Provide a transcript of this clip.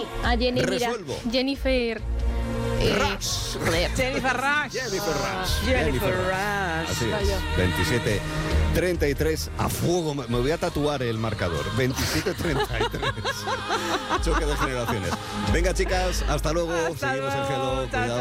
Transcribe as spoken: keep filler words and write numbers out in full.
Jenny. A Jenny, mira. Resuelvo. Jennifer. Eh, Rush. joder. Jennifer Rush. Jennifer Rush. Jennifer Rush. Así Vaya. es. veintisiete treinta y tres a fuego. Me voy a tatuar el marcador. veintisiete treinta y tres. Choque de generaciones. Venga, chicas, hasta luego. Hasta Seguimos luego. el Hello. Chao, Cuidado.